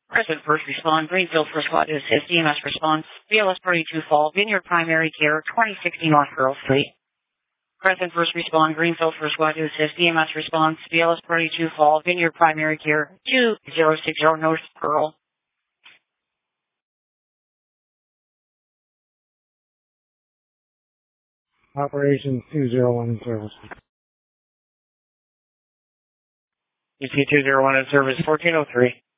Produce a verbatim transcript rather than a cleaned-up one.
Present first respond, Greenfield first squad to assist, E M S response, B L S Party two Fall, Vineyard Primary Care, twenty sixty North Pearl Street. Present first respond, Greenfield first squad to assist, E M S response, B L S Party two Fall, Vineyard Primary Care, two zero six zero North Pearl. Operation two zero one in service. U T two zero one in service, fourteen oh three.